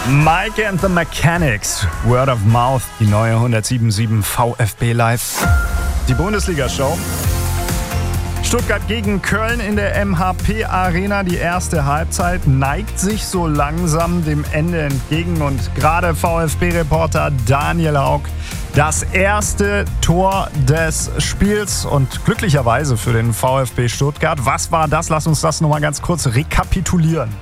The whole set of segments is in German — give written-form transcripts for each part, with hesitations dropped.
Mike and the Mechanics, Word of Mouth, die neue 107.7 VfB Live. Die Bundesliga-Show. Stuttgart gegen Köln in der MHP Arena. Die erste Halbzeit neigt sich so langsam dem Ende entgegen und gerade VfB-Reporter Daniel Haug das erste Tor des Spiels und glücklicherweise für den VfB Stuttgart. Was war das? Lass uns das nochmal ganz kurz rekapitulieren.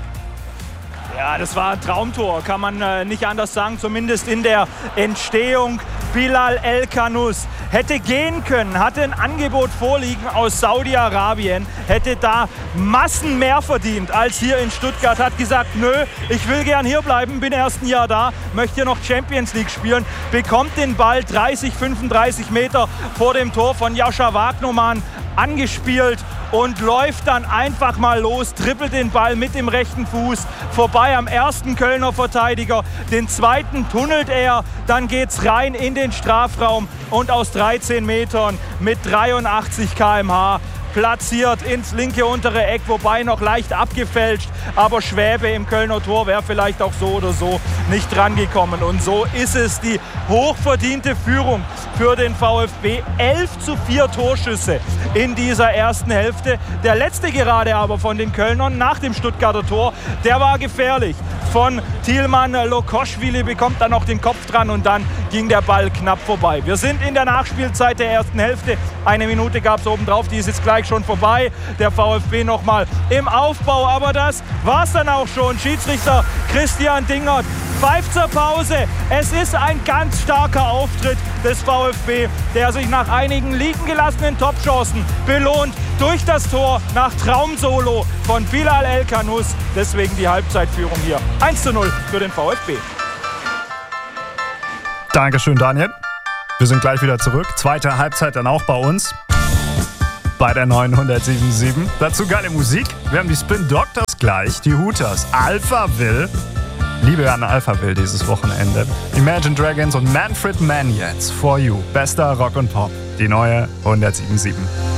Ja, das war ein Traumtor, kann man nicht anders sagen, zumindest in der Entstehung. Bilal El-Khanous hätte gehen können, hatte ein Angebot vorliegen aus Saudi-Arabien, hätte da Massen mehr verdient als hier in Stuttgart, hat gesagt, nö, ich will gern hier bleiben, bin erst ein Jahr da, möchte hier noch Champions League spielen, bekommt den Ball 30, 35 Meter vor dem Tor von Jascha Wagnermann angespielt und läuft dann einfach mal los, trippelt den Ball mit dem rechten Fuß vorbei am ersten Kölner Verteidiger, den zweiten tunnelt er, dann geht's rein in den Strafraum und aus 13 Metern mit 83 km/h platziert ins linke untere Eck, wobei noch leicht abgefälscht, aber Schwäbe im Kölner Tor wäre vielleicht auch so oder so nicht drangekommen. Und so ist es die hochverdiente Führung für den VfB. 11:4 Torschüsse in dieser ersten Hälfte. Der letzte gerade aber von den Kölnern nach dem Stuttgarter Tor, der war gefährlich. Von Tilman Lokoschwili bekommt dann noch den Kopf dran und dann ging der Ball knapp vorbei. Wir sind in der Nachspielzeit der ersten Hälfte. Eine Minute gab es obendrauf, die ist jetzt gleich schon vorbei. Der VfB nochmal im Aufbau, aber das war es dann auch schon. Schiedsrichter Christian Dingert pfeift zur Pause. Es ist ein ganz starker Auftritt des VfB, der sich nach einigen liegen gelassenen Topchancen belohnt durch das Tor nach Traumsolo von Bilal El-Khanous. Deswegen die Halbzeitführung hier. 1:0 für den VfB. Dankeschön, Daniel. Wir sind gleich wieder zurück. Zweite Halbzeit dann auch bei uns. Bei der neuen 107.7. Dazu geile Musik. Wir haben die Spin Doctors gleich, die Hooters, Alphaville. Liebe an Alphaville dieses Wochenende. Imagine Dragons und Manfred Mann jetzt. For You. Bester Rock und Pop. Die neue 107.7.